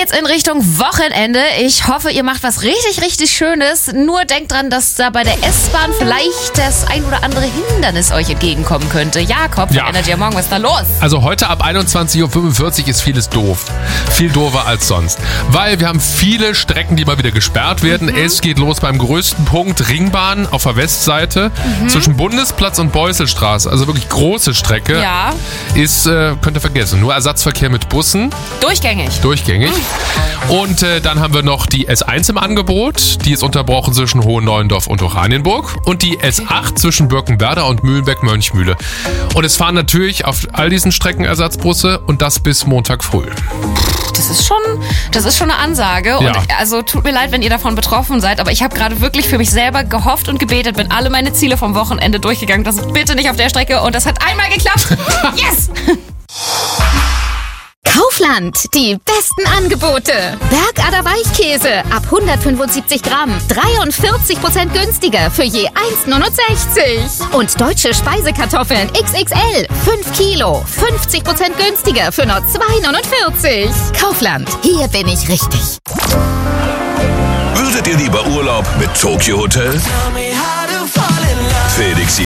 geht's in Richtung Wochenende. Ich hoffe, ihr macht was richtig, richtig Schönes. Nur denkt dran, dass da bei der S-Bahn vielleicht das ein oder andere Hindernis euch entgegenkommen könnte. Jakob von Energy am Morgen, was ist da los? Also heute ab 21.45 Uhr ist vieles doof. Viel doofer als sonst. Weil wir haben viele Strecken, die mal wieder gesperrt werden. Es geht los beim größten Punkt, Ringbahn auf der Westseite. Zwischen Bundesplatz und Beusselstraße. Also wirklich große Strecke. Ja. Ist, könnt ihr vergessen, nur Ersatzverkehr mit Bussen. Durchgängig. Und dann haben wir noch die S1 im Angebot. Die ist unterbrochen zwischen Hohen-Neuendorf und Oranienburg. Und die S8 zwischen Birkenwerder und Mühlenbeck-Mönchmühle. Und es fahren natürlich auf all diesen Strecken Ersatzbusse und das bis Montag früh. Das ist schon eine Ansage. Und also tut mir leid, wenn ihr davon betroffen seid, aber ich habe gerade wirklich für mich selber gehofft und gebetet, bin alle meine Ziele vom Wochenende durchgegangen. Das ist bitte nicht auf der Strecke und das hat einmal geklappt. Yes! Kaufland, die besten Angebote. Bergader Weichkäse ab 175 Gramm, 43% günstiger für je 1,69. Und deutsche Speisekartoffeln XXL, 5 Kilo, 50% günstiger für nur 2,49. Kaufland, hier bin ich richtig. Würdet ihr lieber Urlaub mit Tokyo Hotel? Felix